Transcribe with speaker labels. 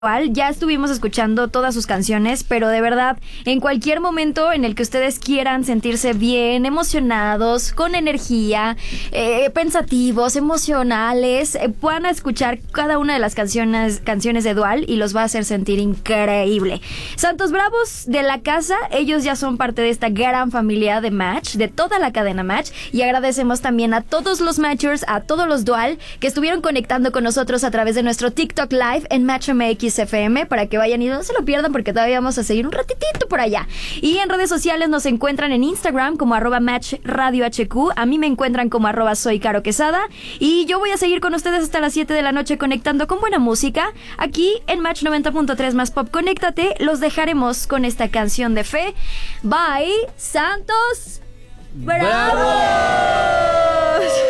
Speaker 1: Ya estuvimos escuchando todas sus canciones, pero de verdad, en cualquier momento en el que ustedes quieran sentirse bien, emocionados, con energía, pensativos, emocionales, puedan escuchar cada una de las canciones de Dual y los va a hacer sentir increíble. Santos Bravos de la casa, ellos ya son parte de esta gran familia de Match, de toda la cadena Match, y agradecemos también a todos los Matchers, a todos los Dual que estuvieron conectando con nosotros a través de nuestro TikTok Live en Match MX FM, para que vayan y no se lo pierdan porque todavía vamos a seguir un ratitito por allá. Y en redes sociales nos encuentran en Instagram como @MatchRadioHQ, a mí me encuentran como @SoyCaroQuesada, y yo voy a seguir con ustedes hasta las 7 de la noche conectando con buena música aquí en Match 90.3 más Pop. Conéctate, los dejaremos con esta canción de fe. Bye, Santos Bravos.